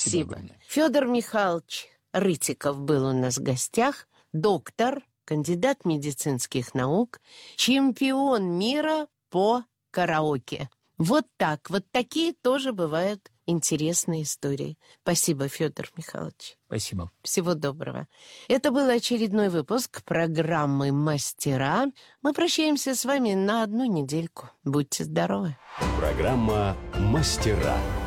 Спасибо. огромное. Федор Михайлович Рытиков был у нас в гостях, доктор, кандидат медицинских наук, чемпион мира по караоке. Вот так, вот такие тоже бывают интересные истории. Спасибо, Федор Михайлович. Спасибо. Всего доброго. Это был очередной выпуск программы «Мастера». Мы прощаемся с вами на 1 недельку. Будьте здоровы. Программа «Мастера».